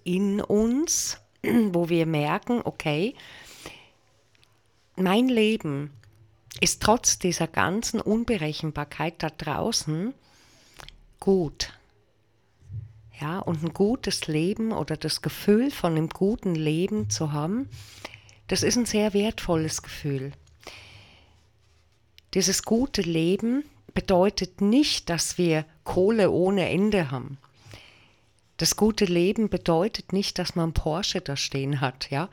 in uns, wo wir merken, okay, mein Leben ist trotz dieser ganzen Unberechenbarkeit da draußen gut. Ja, und ein gutes Leben oder das Gefühl von einem guten Leben zu haben, das ist ein sehr wertvolles Gefühl. Dieses gute Leben bedeutet nicht, dass wir Kohle ohne Ende haben. Das gute Leben bedeutet nicht, dass man Porsche da stehen hat. Ja?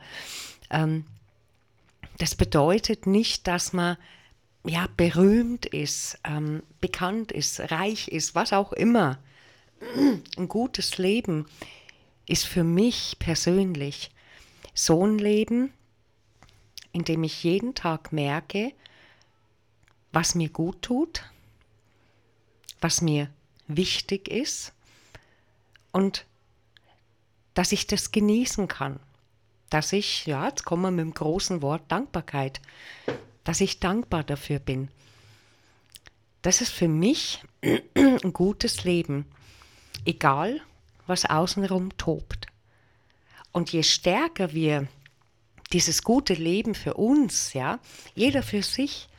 Das bedeutet nicht, dass man berühmt ist, bekannt ist, reich ist, was auch immer. Ein gutes Leben ist für mich persönlich so ein Leben, in dem ich jeden Tag merke, was mir gut tut, was mir wichtig ist und dass ich das genießen kann. Dass ich, jetzt kommen wir mit dem großen Wort Dankbarkeit, dass ich dankbar dafür bin. Das ist für mich ein gutes Leben, egal was außenrum tobt. Und je stärker wir dieses gute Leben für uns, jeder für sich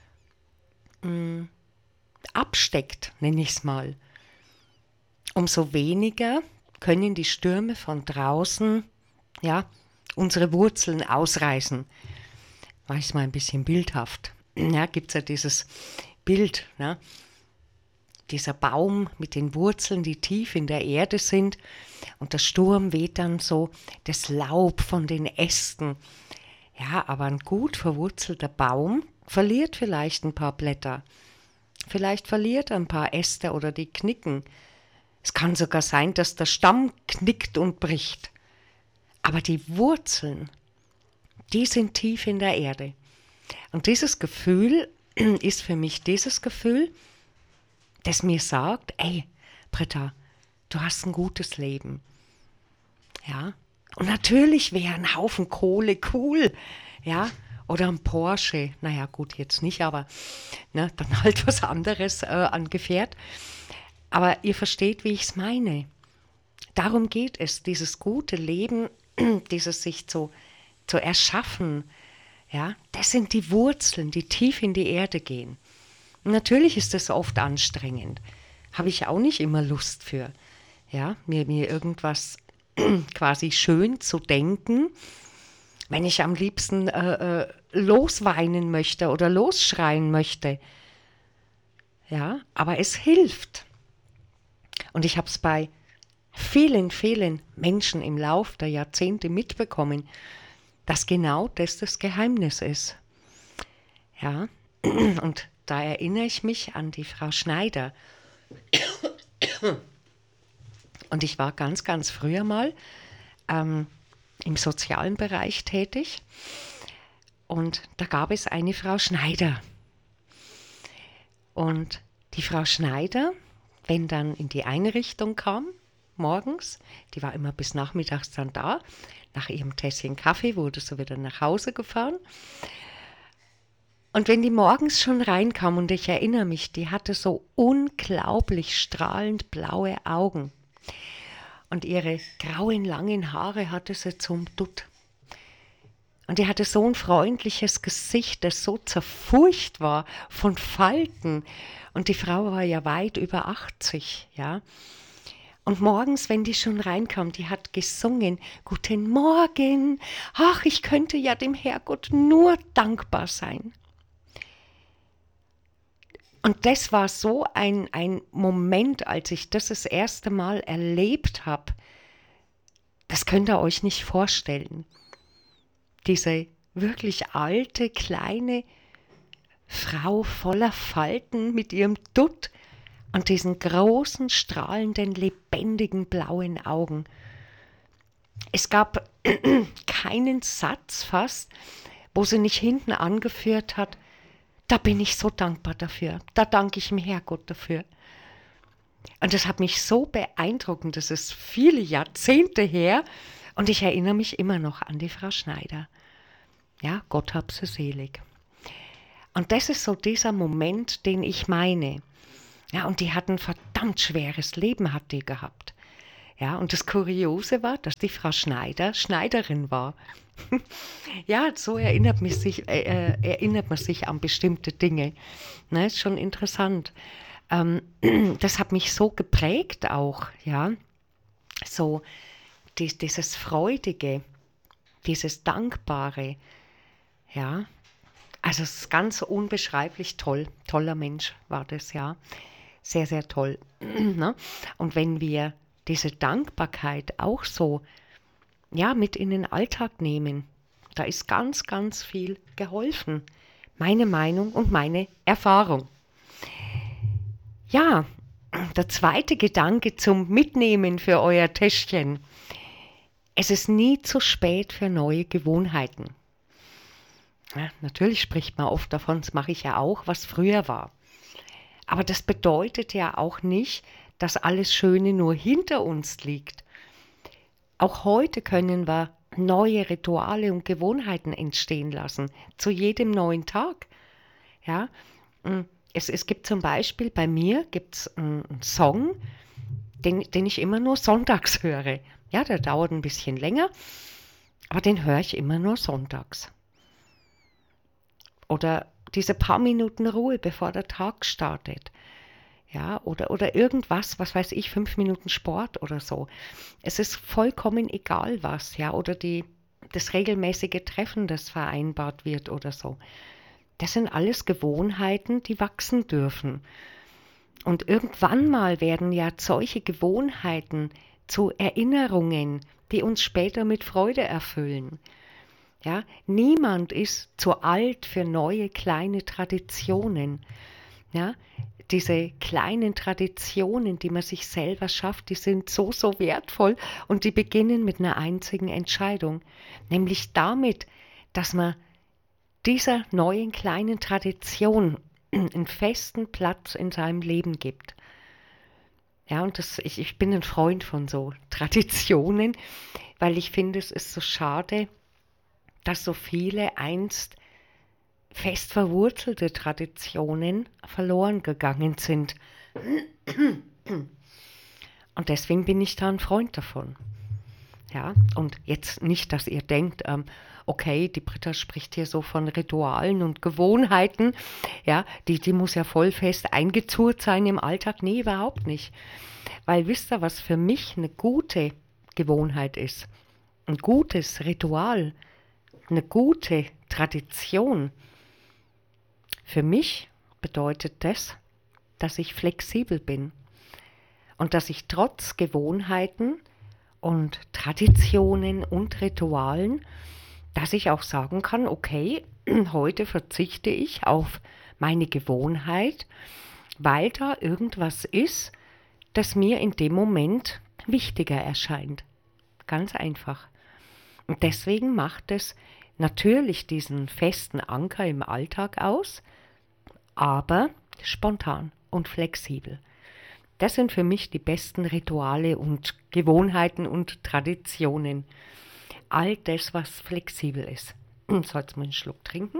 absteckt, nenne ich es mal, umso weniger können die Stürme von draußen, unsere Wurzeln ausreißen. War ich mal ein bisschen bildhaft. Gibt es ja dieses Bild, dieser Baum mit den Wurzeln, die tief in der Erde sind, und der Sturm weht dann so das Laub von den Ästen. Ja, aber ein gut verwurzelter Baum verliert vielleicht ein paar Blätter. Vielleicht verliert er ein paar Äste oder die knicken. Es kann sogar sein, dass der Stamm knickt und bricht. Aber die Wurzeln, die sind tief in der Erde. Und dieses Gefühl ist für mich dieses Gefühl, das mir sagt, ey, Britta, du hast ein gutes Leben. Ja, und natürlich wäre ein Haufen Kohle cool, oder ein Porsche, naja gut, jetzt nicht, aber dann halt was anderes an Gefährt. Aber ihr versteht, wie ich es meine. Darum geht es, dieses gute Leben, dieses sich zu erschaffen, das sind die Wurzeln, die tief in die Erde gehen. Und natürlich ist das oft anstrengend, habe ich auch nicht immer Lust für, mir irgendwas quasi schön zu denken, wenn ich am liebsten losweinen möchte oder losschreien möchte. Ja, aber es hilft. Und ich habe es bei vielen, vielen Menschen im Lauf der Jahrzehnte mitbekommen, dass genau das Geheimnis ist. Ja, und da erinnere ich mich an die Frau Schneider. Und ich war ganz, ganz früher mal im sozialen Bereich tätig. Und da gab es eine Frau Schneider. Und die Frau Schneider, wenn dann in die Einrichtung kam, morgens, die war immer bis nachmittags dann da, nach ihrem Tässchen Kaffee wurde sie wieder nach Hause gefahren. Und wenn die morgens schon reinkam, und ich erinnere mich, die hatte so unglaublich strahlend blaue Augen. Und ihre grauen, langen Haare hatte sie zum Dutt. Und die hatte so ein freundliches Gesicht, das so zerfurcht war von Falten. Und die Frau war ja weit über 80, Und morgens, wenn die schon reinkam, die hat gesungen, Guten Morgen, ach, ich könnte ja dem Herrgott nur dankbar sein. Und das war so ein Moment, als ich das erste Mal erlebt habe. Das könnt ihr euch nicht vorstellen. Diese wirklich alte, kleine Frau voller Falten mit ihrem Dutt und diesen großen, strahlenden, lebendigen blauen Augen. Es gab keinen Satz fast, wo sie nicht hinten angeführt hat, da bin ich so dankbar dafür, da danke ich dem Herrgott dafür. Und das hat mich so beeindruckt, das ist viele Jahrzehnte her und ich erinnere mich immer noch an die Frau Schneider. Ja, Gott hab sie selig. Und das ist so dieser Moment, den ich meine. Ja, und die hat ein verdammt schweres Leben, hat die gehabt. Ja, und das Kuriose war, dass die Frau Schneider Schneiderin war. Ja, so erinnert man sich an bestimmte Dinge. Ne, ist schon interessant. Ähm, Das hat mich so geprägt auch, ja. So dieses Freudige, dieses Dankbare, ja. Also es ist ganz unbeschreiblich toll. Toller Mensch war das, ja. Sehr, sehr toll. Ne? Und wenn wir diese Dankbarkeit auch so, ja, mit in den Alltag nehmen, da ist ganz, ganz viel geholfen. Meine Meinung und meine Erfahrung. Ja, der zweite Gedanke zum Mitnehmen für euer Täschchen. Es ist nie zu spät für neue Gewohnheiten. Ja, natürlich spricht man oft davon, das mache ich ja auch, was früher war. Aber das bedeutet ja auch nicht, dass alles Schöne nur hinter uns liegt. Auch heute können wir neue Rituale und Gewohnheiten entstehen lassen, zu jedem neuen Tag. Ja, es gibt zum Beispiel, bei mir gibt's einen Song, den ich immer nur sonntags höre. Ja, der dauert ein bisschen länger, aber den höre ich immer nur sonntags. Oder diese paar Minuten Ruhe, bevor der Tag startet. Ja, oder irgendwas, was weiß ich, 5 Minuten Sport oder so. Es ist vollkommen egal was, ja, oder das regelmäßige Treffen, das vereinbart wird oder so. Das sind alles Gewohnheiten, die wachsen dürfen. Und irgendwann mal werden ja solche Gewohnheiten zu Erinnerungen, die uns später mit Freude erfüllen. Ja, niemand ist zu alt für neue kleine Traditionen. Ja, diese kleinen Traditionen, die man sich selber schafft, die sind so, so wertvoll und die beginnen mit einer einzigen Entscheidung, nämlich damit, dass man dieser neuen kleinen Tradition einen festen Platz in seinem Leben gibt. Ja, und ich bin ein Freund von so Traditionen, weil ich finde, es ist so schade, dass so viele einst fest verwurzelte Traditionen verloren gegangen sind. Und deswegen bin ich da ein Freund davon. Ja, und jetzt nicht, dass ihr denkt, okay, die Britta spricht hier so von Ritualen und Gewohnheiten, ja, die muss ja voll fest eingezurrt sein im Alltag. Nee, überhaupt nicht. Weil wisst ihr, was für mich eine gute Gewohnheit ist? Ein gutes Ritual, eine gute Tradition. Für mich bedeutet das, dass ich flexibel bin und dass ich trotz Gewohnheiten und Traditionen und Ritualen, dass ich auch sagen kann, okay, heute verzichte ich auf meine Gewohnheit, weil da irgendwas ist, das mir in dem Moment wichtiger erscheint. Ganz einfach. Und deswegen macht es natürlich diesen festen Anker im Alltag aus, aber spontan und flexibel. Das sind für mich die besten Rituale und Gewohnheiten und Traditionen. All das, was flexibel ist. So, jetzt mal einen Schluck trinken.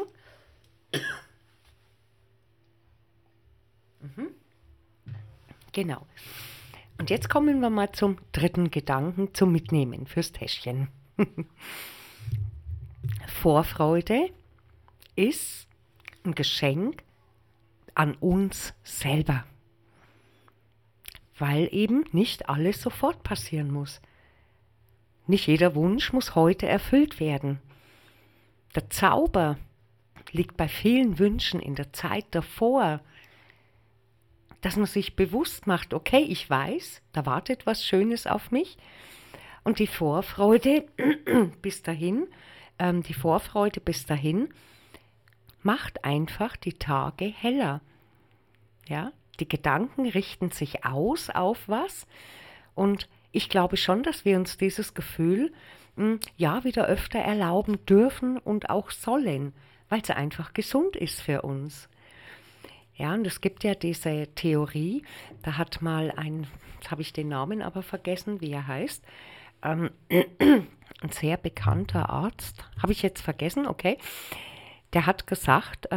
Genau. Und jetzt kommen wir mal zum dritten Gedanken, zum Mitnehmen fürs Täschchen. Vorfreude ist ein Geschenk an uns selber, weil eben nicht alles sofort passieren muss. Nicht jeder Wunsch muss heute erfüllt werden. Der Zauber liegt bei vielen Wünschen in der Zeit davor, dass man sich bewusst macht, okay, ich weiß, da wartet was Schönes auf mich und die Vorfreude bis dahin, macht einfach die Tage heller. Ja, die Gedanken richten sich aus auf was und ich glaube schon, dass wir uns dieses Gefühl ja wieder öfter erlauben dürfen und auch sollen, weil es einfach gesund ist für uns. Ja, und es gibt ja diese Theorie, da hat mal jetzt habe ich den Namen aber vergessen, wie er heißt, ein sehr bekannter Arzt, habe ich jetzt vergessen, okay, der hat gesagt,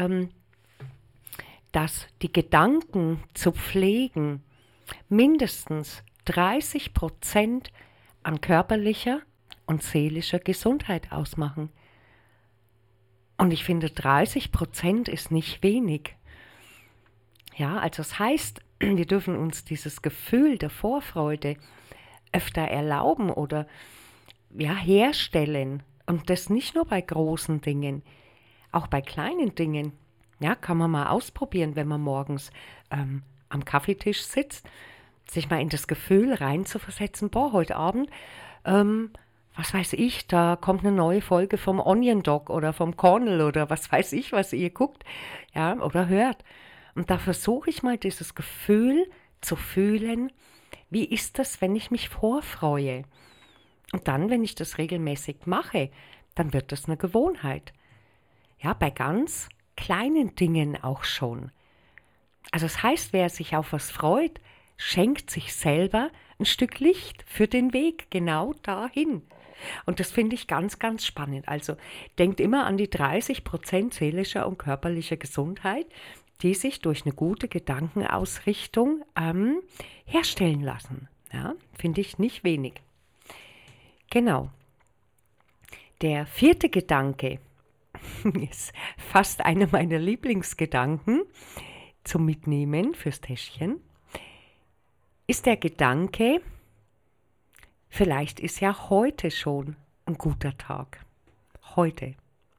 dass die Gedanken zu pflegen mindestens 30% an körperlicher und seelischer Gesundheit ausmachen. Und ich finde, 30% ist nicht wenig. Ja, also das heißt, wir dürfen uns dieses Gefühl der Vorfreude öfter erlauben oder ja, herstellen. Und das nicht nur bei großen Dingen, auch bei kleinen Dingen. Ja, kann man mal ausprobieren, wenn man morgens am Kaffeetisch sitzt, sich mal in das Gefühl reinzuversetzen, boah, heute Abend, was weiß ich, da kommt eine neue Folge vom Onion Dog oder vom Cornel oder was weiß ich, was ihr guckt, ja, oder hört. Und da versuche ich mal dieses Gefühl zu fühlen, wie ist das, wenn ich mich vorfreue? Und dann, wenn ich das regelmäßig mache, dann wird das eine Gewohnheit. Ja, bei ganz kleinen Dingen auch schon. Also das heißt, wer sich auf was freut, schenkt sich selber ein Stück Licht für den Weg genau dahin. Und das finde ich ganz, ganz spannend. Also denkt immer an die 30% seelischer und körperlicher Gesundheit, die sich durch eine gute Gedankenausrichtung herstellen lassen. Ja, finde ich nicht wenig. Genau. Der 4. Gedanke ist fast einer meiner Lieblingsgedanken zum Mitnehmen fürs Täschchen, ist der Gedanke, vielleicht ist ja heute schon ein guter Tag. Heute.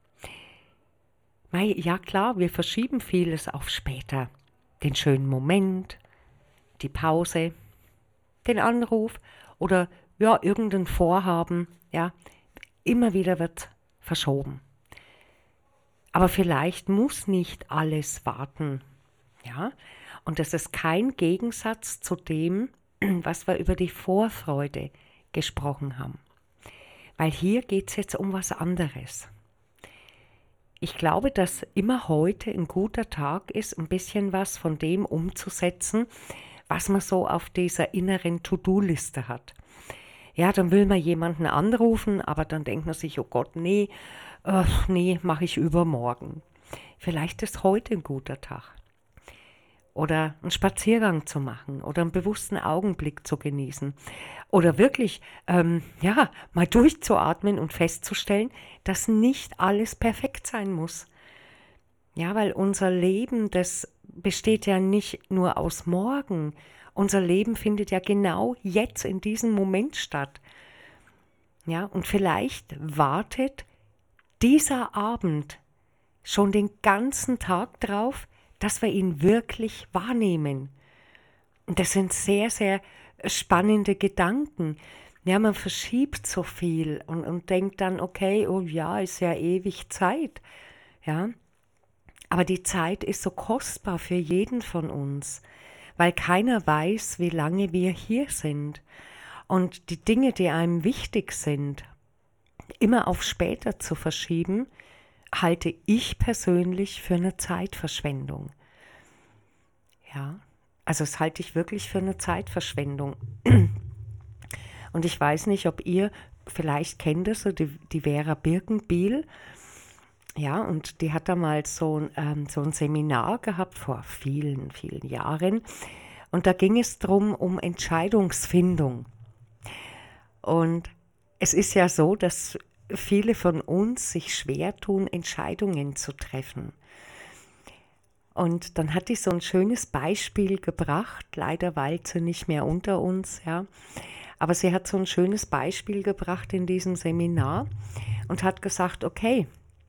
Ja klar, wir verschieben vieles auf später. Den schönen Moment, die Pause, den Anruf oder ja, irgendein Vorhaben. Ja, immer wieder wird verschoben. Aber vielleicht muss nicht alles warten. Ja, und das ist kein Gegensatz zu dem, was wir über die Vorfreude gesprochen haben. Weil hier geht es jetzt um was anderes. Ich glaube, dass immer heute ein guter Tag ist, ein bisschen was von dem umzusetzen, was man so auf dieser inneren To-Do-Liste hat. Ja, dann will man jemanden anrufen, aber dann denkt man sich, oh Gott, nee, mache ich übermorgen. Vielleicht ist heute ein guter Tag. Oder einen Spaziergang zu machen oder einen bewussten Augenblick zu genießen. Oder wirklich, mal durchzuatmen und festzustellen, dass nicht alles perfekt sein muss. Ja, weil unser Leben, das besteht ja nicht nur aus morgen. Unser Leben findet ja genau jetzt in diesem Moment statt. Ja, und vielleicht wartet dieser Abend schon den ganzen Tag drauf, dass wir ihn wirklich wahrnehmen. Und das sind sehr, sehr spannende Gedanken. Ja, man verschiebt so viel und denkt dann, okay, oh ja, ist ja ewig Zeit. Ja, aber die Zeit ist so kostbar für jeden von uns, weil keiner weiß, wie lange wir hier sind. Und die Dinge, die einem wichtig sind, immer auf später zu verschieben, halte ich persönlich für eine Zeitverschwendung. Ja, also das halte ich wirklich für eine Zeitverschwendung. Und ich weiß nicht, ob ihr, vielleicht kennt ihr so die Vera Birkenbiel. Ja, und die hat da mal so ein Seminar gehabt vor vielen, vielen Jahren. Und da ging es um Entscheidungsfindung. Und es ist ja so, dass viele von uns sich schwer tun, Entscheidungen zu treffen. Und dann hat die so ein schönes Beispiel gebracht, leider weilt sie nicht mehr unter uns, ja. Aber sie hat so ein schönes Beispiel gebracht in diesem Seminar und hat gesagt, okay,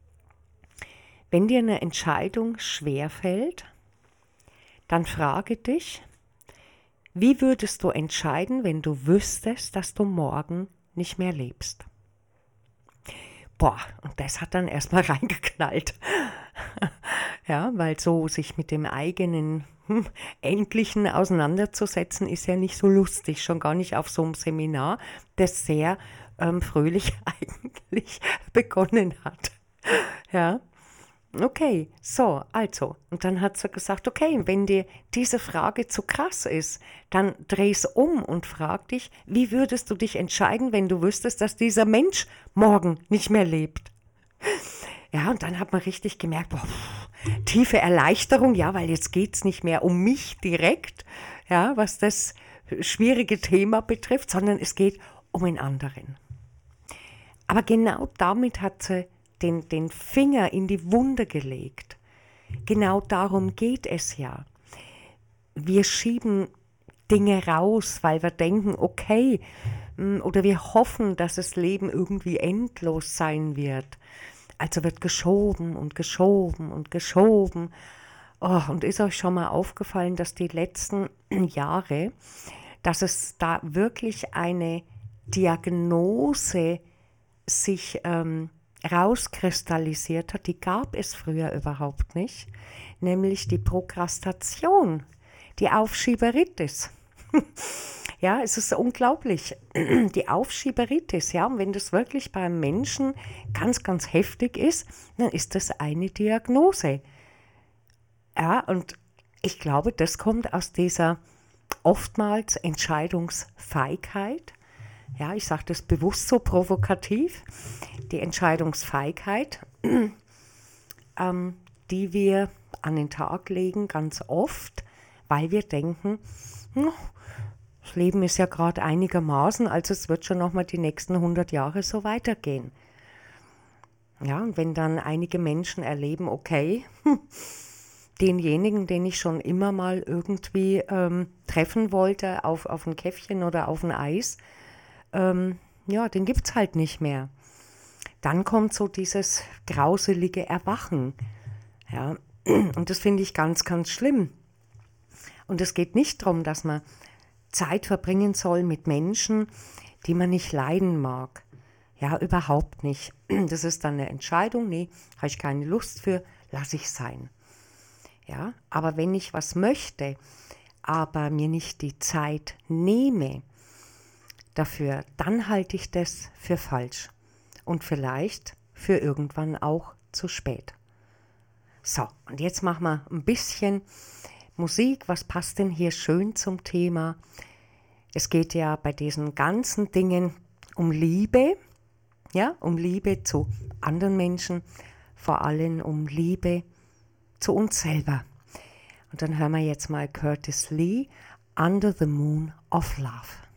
wenn dir eine Entscheidung schwerfällt, dann frage dich, wie würdest du entscheiden, wenn du wüsstest, dass du morgen nicht mehr lebst? Boah, und das hat dann erstmal reingeknallt. Ja, weil so sich mit dem eigenen Endlichen auseinanderzusetzen, ist ja nicht so lustig, schon gar nicht auf so einem Seminar, das sehr fröhlich eigentlich begonnen hat. Ja, okay, so, also. Und dann hat sie gesagt, okay, wenn dir diese Frage zu krass ist, dann dreh's um und frag dich, wie würdest du dich entscheiden, wenn du wüsstest, dass dieser Mensch morgen nicht mehr lebt? Ja, und dann hat man richtig gemerkt, boah, tiefe Erleichterung, ja, weil jetzt geht's nicht mehr um mich direkt, ja, was das schwierige Thema betrifft, sondern es geht um einen anderen. Aber genau damit hat sie den Finger in die Wunde gelegt. Genau darum geht es ja. Wir schieben Dinge raus, weil wir denken, okay, oder wir hoffen, dass das Leben irgendwie endlos sein wird. Also wird geschoben und geschoben und geschoben. Oh, und ist euch schon mal aufgefallen, dass die letzten Jahre, dass es da wirklich eine Diagnose sich rauskristallisiert hat, die gab es früher überhaupt nicht, nämlich die Prokrastination, die Aufschieberitis. Ja, es ist unglaublich. Die Aufschieberitis, ja, und wenn das wirklich beim Menschen ganz, ganz heftig ist, dann ist das eine Diagnose. Ja, und ich glaube, das kommt aus dieser oftmals Entscheidungsfeigheit. Ja, ich sage das bewusst so provokativ. Die Entscheidungsfeigheit, die wir an den Tag legen, ganz oft, weil wir denken, das Leben ist ja gerade einigermaßen, also es wird schon nochmal die nächsten 100 Jahre so weitergehen. Ja, und wenn dann einige Menschen erleben, okay, denjenigen, den ich schon immer mal irgendwie treffen wollte, auf ein Käffchen oder auf ein Eis, ja, den gibt es halt nicht mehr. Dann kommt so dieses grauselige Erwachen. Ja, und das finde ich ganz, ganz schlimm. Und es geht nicht darum, dass man Zeit verbringen soll mit Menschen, die man nicht leiden mag. Ja, überhaupt nicht. Das ist dann eine Entscheidung, nee, habe ich keine Lust für, lasse ich sein. Ja, aber wenn ich was möchte, aber mir nicht die Zeit nehme dafür, dann halte ich das für falsch und vielleicht für irgendwann auch zu spät. So, und jetzt machen wir ein bisschen Musik. Was passt denn hier schön zum Thema? Es geht ja bei diesen ganzen Dingen um Liebe, ja, um Liebe zu anderen Menschen, vor allem um Liebe zu uns selber. Und dann hören wir jetzt mal Curtis Lee, Under the Moon of Love.